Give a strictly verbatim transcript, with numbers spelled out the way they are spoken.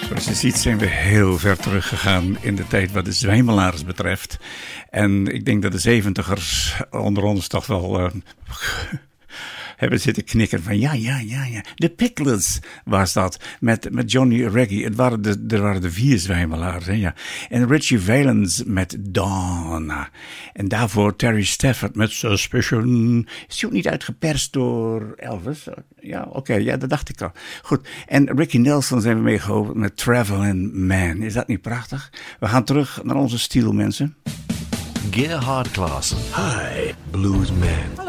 Zoals je ziet zijn we heel ver teruggegaan in de tijd wat de zwijmelaars betreft. En ik denk dat de zeventigers onder ons toch wel uh, hebben zitten knikken van ja, ja, ja, ja. De Pickles was dat, met, met Johnny Reggie. Het waren de, er waren de vier zwijmelaars, hè, ja. En Richie Valens met Donna. En daarvoor Terry Stafford met Suspicion. Is die ook niet uitgeperst door Elvis? Ja, oké, okay, ja, dat dacht ik al. Goed, en Ricky Nelson zijn we meegeholpen met Traveling Man. Is dat niet prachtig? We gaan terug naar onze stiel, mensen. Gerhard Klaassen. Hi, Bluesman.